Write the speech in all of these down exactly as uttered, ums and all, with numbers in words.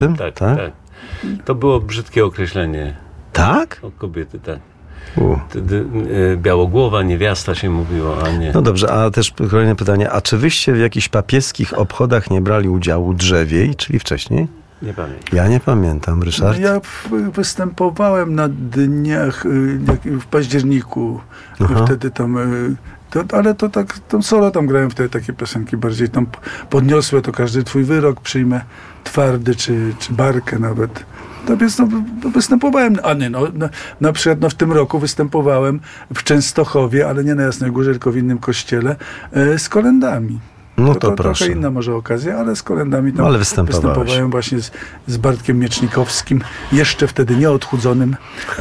Tak, tak, tak. To było brzydkie określenie. Tak? O kobiety, tak. U. Wtedy y, białogłowa niewiasta się mówiło, a nie... No dobrze, a też kolejne pytanie. A czy wyście w jakichś papieskich obchodach nie brali udziału drzewiej, czyli wcześniej? Nie pamiętam. Ja nie pamiętam, Ryszard. No ja w, występowałem na dniach y, jak- w październiku. Aha. Wtedy tam... y, To, ale to tak, tam solo tam grałem wtedy takie piosenki bardziej tam p- podniosłe, to każdy twój wyrok przyjmę, twardy, czy, czy barkę nawet. To jest, no, wy- występowałem, a nie, no, na, na przykład no, w tym roku występowałem w Częstochowie, ale nie na Jasnej Górze, tylko w innym kościele, e, z kolędami. No to, to proszę. trochę inna może okazja, ale z kolędami tam Ale występowałeś. występowałem właśnie z, z Bartkiem Miecznikowskim, jeszcze wtedy nieodchudzonym.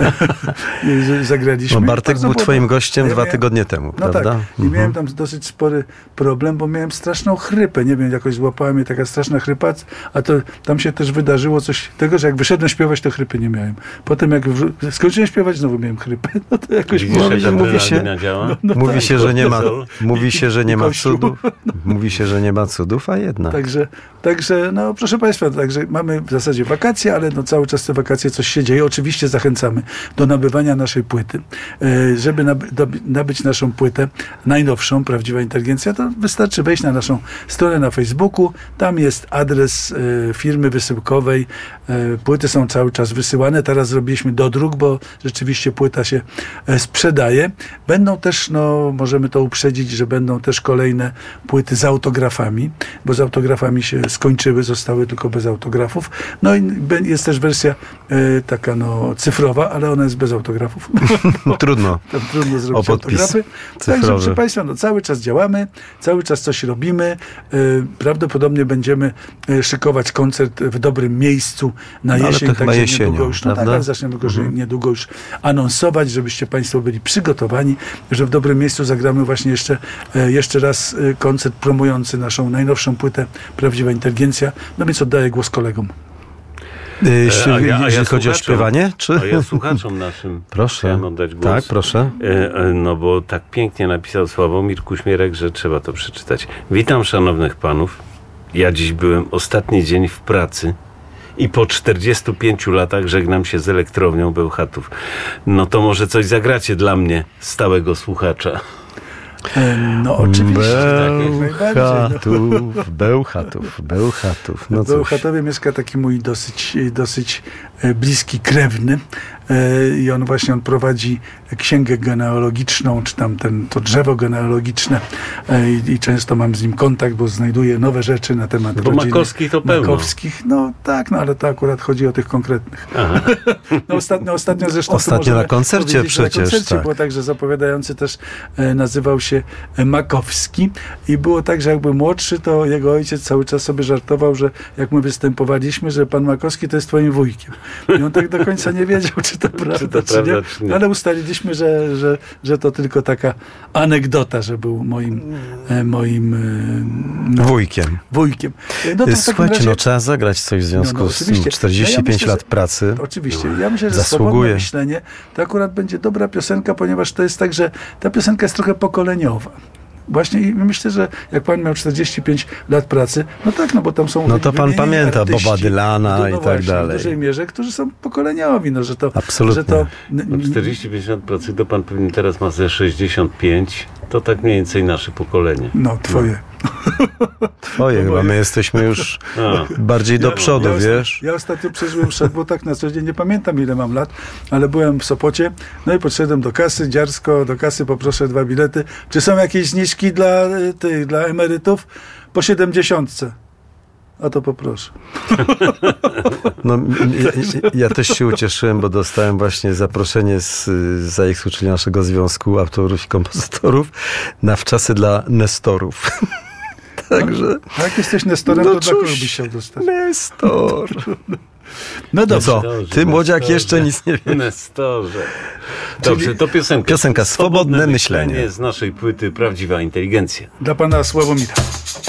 I zagraliśmy. No Bartek Bardzo był było- twoim gościem Ja dwa miałem- tygodnie temu, No prawda? tak. I Mhm. miałem tam dosyć spory problem, bo miałem straszną chrypę. Nie wiem, jakoś złapała mnie taka straszna chrypa, a to tam się też wydarzyło coś tego, że jak wyszedłem śpiewać, to chrypy nie miałem. Potem jak wró- skończyłem śpiewać, znowu miałem chrypę. No to jakoś Widzisz, było. jak ta mówi się- adrenalina działa? Mówi tak, się, że nie ma, kortyzol. mówi się, że nie I ma kościół. cudów. Mówi się, że nie ma cudów, a jednak. Także, także, no proszę Państwa, także mamy w zasadzie wakacje, ale no cały czas te wakacje coś się dzieje. Oczywiście zachęcamy do nabywania naszej płyty. E, Żeby naby, doby- nabyć naszą płytę najnowszą, Prawdziwa Inteligencja, to wystarczy wejść na naszą stronę na Facebooku. Tam jest adres e, firmy wysyłkowej. E, Płyty są cały czas wysyłane. Teraz zrobiliśmy dodruk, bo rzeczywiście płyta się e, sprzedaje. Będą też, no możemy to uprzedzić, że będą też kolejne płyty z autografami, bo z autografami się skończyły, zostały tylko bez autografów. No i be- jest też wersja e, taka no cyfrowa, ale ona jest bez autografów. Trudno. Tam trudno zrobić O podpis autografy. Także cyfrowy. proszę Państwa, no, cały czas działamy, cały czas coś robimy. E, prawdopodobnie będziemy e, szykować koncert w dobrym miejscu na No, ale jesień. to chyba także jesienią, niedługo już, no tak, prawda? ale zaczniemy go Mhm. niedługo już anonsować, żebyście Państwo byli przygotowani, że w dobrym miejscu zagramy właśnie jeszcze, e, jeszcze raz e, koncert promujący naszą najnowszą płytę Prawdziwa Inteligencja. No więc oddaję głos kolegom. Y, Jeśli, a ja- a ja jeśli chodzi o słuchaczom. śpiewanie, czy? A ja słuchaczom naszym Proszę. chciałem oddać głos. Tak, proszę. E, e, No bo tak pięknie napisał Sławomir Kuśmierek, że trzeba to przeczytać. Witam szanownych panów. Ja dziś byłem ostatni dzień w pracy i po czterdziestu pięciu latach żegnam się z elektrownią Bełchatów. No to może coś zagracie dla mnie, stałego słuchacza. E, No oczywiście. tak, jak najbardziej, no. Bełchatów, Bełchatów, Bełchatów. No W cóż. Bełchatowie mieszka taki mój dosyć, dosyć e, bliski krewny e, i on właśnie on prowadzi księgę genealogiczną, czy tam ten, to drzewo genealogiczne e, i, i często mam z nim kontakt, bo znajduję nowe rzeczy na temat Bo rodziny Makowskich to pełno. Makowskich. No tak, no ale to akurat chodzi o tych konkretnych. Aha. No, ostatnio, ostatnio zresztą Ostatnio to możemy na koncercie powiedzieć, że przecież, Na koncercie tak. było tak, że zapowiadający też e, nazywał się e, Makowski i było tak, że jak był młodszy, to jego ojciec cały czas sobie żartował, że jak my występowaliśmy, że pan Makowski to jest twoim wujkiem. I on tak do końca nie wiedział, czy to prawda, czy, to prawda, nie. czy nie. Ale ustaliliśmy, że, że, że to tylko taka anegdota, że był moim, e, moim e, no, Wujkiem. wujkiem. E, No to w takim Słuchajcie, razie- no trzeba zagrać coś w związku No, no, z tym. oczywiście. czterdzieści pięć No ja myślę, lat że- pracy. Oczywiście. Ja myślę, że Zasługuje. swobodne myślenie to akurat będzie dobra piosenka, ponieważ to jest tak, że ta piosenka jest trochę pokoleniowa. Właśnie i myślę, że jak pan miał czterdzieści pięć lat pracy, no tak, no bo tam są No to pan wymienieni pamięta artyści, Boba Dylana no, no i tak właśnie, dalej. w dużej mierze, którzy są pokoleniowi, no że to... Absolutnie. Że to No czterdzieści pięć lat pracy, to pan pewnie teraz ma ze sześćdziesiąt pięć. To tak mniej więcej nasze pokolenie. no, twoje. Twoje to chyba, moje. my jesteśmy już A. bardziej do Ja- przodu, ja, wiesz? Ja ostatnio przeżyłem szedł, bo tak na co dzień nie pamiętam, ile mam lat, ale byłem w Sopocie, no i podszedłem do kasy, dziarsko, do kasy, poproszę dwa bilety. Czy są jakieś zniżki dla y, tych, dla emerytów? Po siedemdziesiątce. A to poproszę. No, ja, ja też się ucieszyłem, bo dostałem właśnie zaproszenie z zajechsu, czyli naszego związku autorów i kompozytorów, na wczasy dla Nestorów. Także... A jak jesteś Nestorem, No to dla kogo cóż, byś chciał dostać? Nestor. No No dobrze. co, Nestorze, ty młodziak Nestorze. jeszcze nic nie wiesz. Nestorze. Dobrze, to piosenka. Piosenka Swobodne myślenie. z naszej płyty Prawdziwa Inteligencja. Dla pana Sławomira.